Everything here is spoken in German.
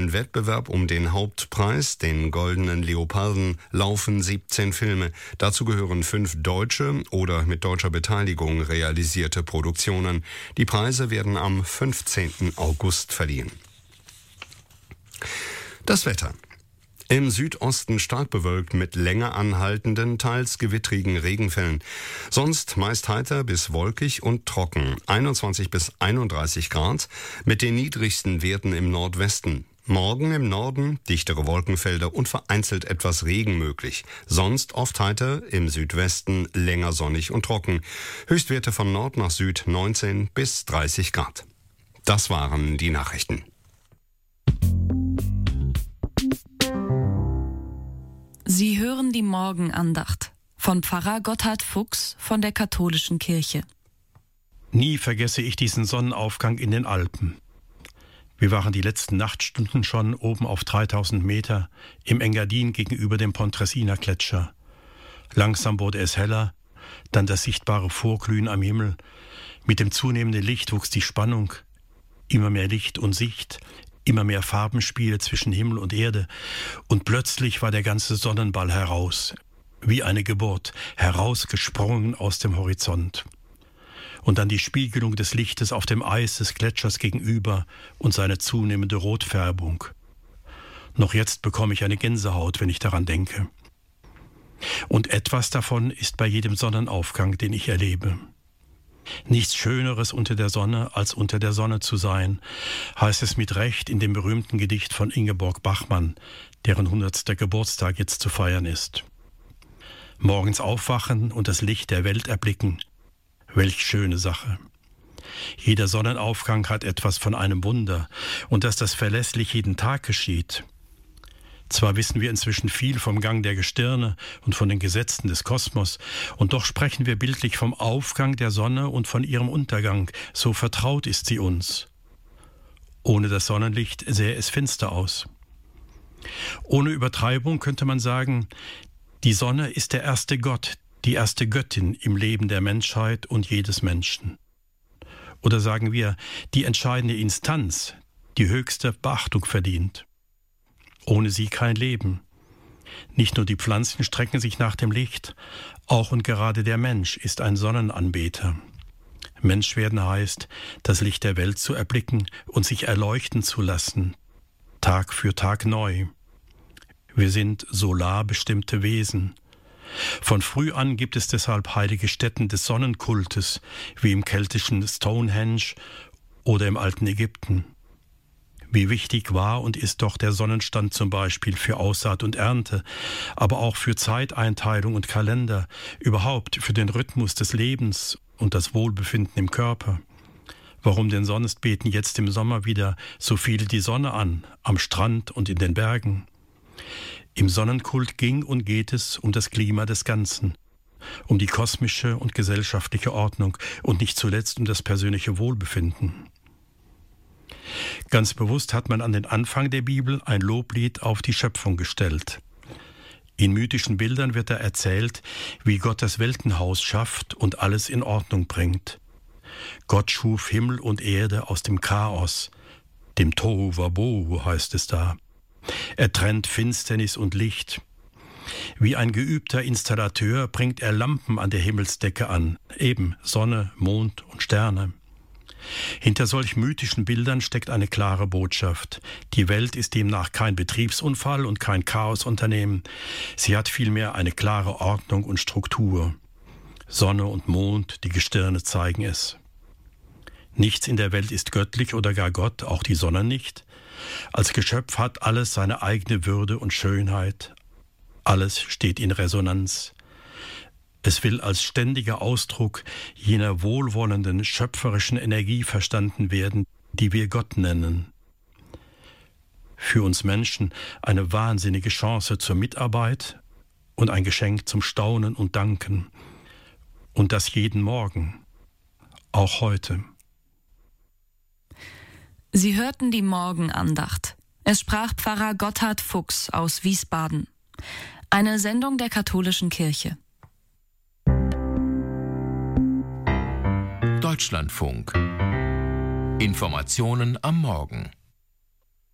internationalen Wettbewerb um den Hauptpreis, den Goldenen Leoparden, laufen 17 Filme. Dazu gehören 5 deutsche oder mit deutscher Beteiligung realisierte Produktionen. Die Preise werden am 15. August verliehen. Das Wetter. Im Südosten stark bewölkt mit länger anhaltenden, teils gewittrigen Regenfällen. Sonst meist heiter bis wolkig und trocken. 21 bis 31 Grad mit den niedrigsten Werten im Nordwesten. Morgen im Norden dichtere Wolkenfelder und vereinzelt etwas Regen möglich. Sonst oft heiter, im Südwesten länger sonnig und trocken. Höchstwerte von Nord nach Süd 19 bis 30 Grad. Das waren die Nachrichten. Sie hören die Morgenandacht von Pfarrer Gotthard Fuchs von der Katholischen Kirche. Nie vergesse ich diesen Sonnenaufgang in den Alpen. Wir waren die letzten Nachtstunden schon oben auf 3000 Meter im Engadin gegenüber dem Pontresina Gletscher. Langsam wurde es heller, dann das sichtbare Vorglühen am Himmel. Mit dem zunehmenden Licht wuchs die Spannung. Immer mehr Licht und Sicht, immer mehr Farbenspiele zwischen Himmel und Erde. Und plötzlich war der ganze Sonnenball heraus, wie eine Geburt, herausgesprungen aus dem Horizont. Und dann die Spiegelung des Lichtes auf dem Eis des Gletschers gegenüber und seine zunehmende Rotfärbung. Noch jetzt bekomme ich eine Gänsehaut, wenn ich daran denke. Und etwas davon ist bei jedem Sonnenaufgang, den ich erlebe. Nichts Schöneres unter der Sonne, als unter der Sonne zu sein, heißt es mit Recht in dem berühmten Gedicht von Ingeborg Bachmann, deren 100. Geburtstag jetzt zu feiern ist. Morgens aufwachen und das Licht der Welt erblicken, welch schöne Sache. Jeder Sonnenaufgang hat etwas von einem Wunder, und dass das verlässlich jeden Tag geschieht. Zwar wissen wir inzwischen viel vom Gang der Gestirne und von den Gesetzen des Kosmos, und doch sprechen wir bildlich vom Aufgang der Sonne und von ihrem Untergang, so vertraut ist sie uns. Ohne das Sonnenlicht sähe es finster aus. Ohne Übertreibung könnte man sagen, die Sonne ist der erste Gott, die erste Göttin im Leben der Menschheit und jedes Menschen. Oder sagen wir, die entscheidende Instanz, die höchste Beachtung verdient. Ohne sie kein Leben. Nicht nur die Pflanzen strecken sich nach dem Licht, auch und gerade der Mensch ist ein Sonnenanbeter. Mensch werden heißt, das Licht der Welt zu erblicken und sich erleuchten zu lassen, Tag für Tag neu. Wir sind solar bestimmte Wesen. Von früh an gibt es deshalb heilige Stätten des Sonnenkultes, wie im keltischen Stonehenge oder im alten Ägypten. Wie wichtig war und ist doch der Sonnenstand zum Beispiel für Aussaat und Ernte, aber auch für Zeiteinteilung und Kalender, überhaupt für den Rhythmus des Lebens und das Wohlbefinden im Körper. Warum denn sonst beten jetzt im Sommer wieder so viele die Sonne an, am Strand und in den Bergen? Im Sonnenkult ging und geht es um das Klima des Ganzen, um die kosmische und gesellschaftliche Ordnung und nicht zuletzt um das persönliche Wohlbefinden. Ganz bewusst hat man an den Anfang der Bibel ein Loblied auf die Schöpfung gestellt. In mythischen Bildern wird da erzählt, wie Gott das Weltenhaus schafft und alles in Ordnung bringt. Gott schuf Himmel und Erde aus dem Chaos, dem Tohu Wabohu heißt es da. Er trennt Finsternis und Licht. Wie ein geübter Installateur bringt er Lampen an der Himmelsdecke an, eben Sonne, Mond und Sterne. Hinter solch mythischen Bildern steckt eine klare Botschaft. Die Welt ist demnach kein Betriebsunfall und kein Chaosunternehmen. Sie hat vielmehr eine klare Ordnung und Struktur. Sonne und Mond, die Gestirne zeigen es. Nichts in der Welt ist göttlich oder gar Gott, auch die Sonne nicht. Als Geschöpf hat alles seine eigene Würde und Schönheit. Alles steht in Resonanz. Es will als ständiger Ausdruck jener wohlwollenden, schöpferischen Energie verstanden werden, die wir Gott nennen. Für uns Menschen eine wahnsinnige Chance zur Mitarbeit und ein Geschenk zum Staunen und Danken. Und das jeden Morgen, auch heute. Sie hörten die Morgenandacht. Es sprach Pfarrer Gotthard Fuchs aus Wiesbaden. Eine Sendung der Katholischen Kirche. Deutschlandfunk. Informationen am Morgen.